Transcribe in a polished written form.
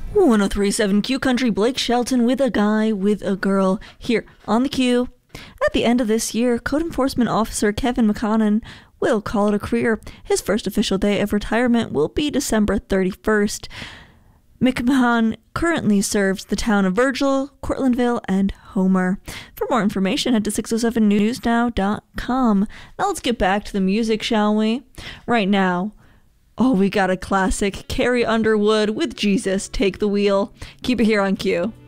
1037 Q Country, Blake Shelton with a guy with a girl here on the Q. At the end of this year, Code Enforcement Officer Kevin McConnon will call it a career. His first official day of retirement will be December 31st. McMahon currently serves the town of Virgil, Cortlandville, and Homer. For more information, head to 607newsnow.com. Now let's get back to the music, shall we? Right now, we got a classic. Carrie Underwood with Jesus, Take the Wheel. Keep it here on Q.